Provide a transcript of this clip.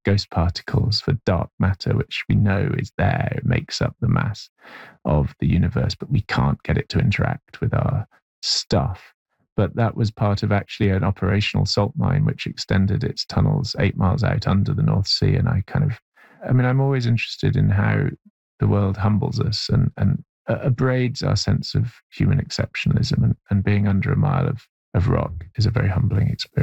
ghost particles, for dark matter, which we know is there. It makes up the mass of the universe, but we can't get it to interact with our stuff. But that was part of actually an operational salt mine, which extended its tunnels 8 miles out under the North Sea. And I'm always interested in how the world humbles us and abrades our sense of human exceptionalism. And being under a mile of rock is a very humbling experience.